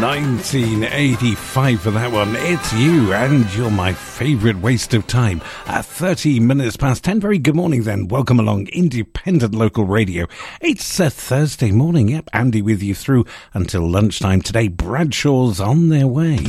1985 for that one. It's You, and you're my favourite waste of time. 30 minutes past 10. Very good morning then. Welcome along Independent Local Radio. It's a Thursday morning. Yep, Andy with you through until lunchtime today. Bradshaw's on their way.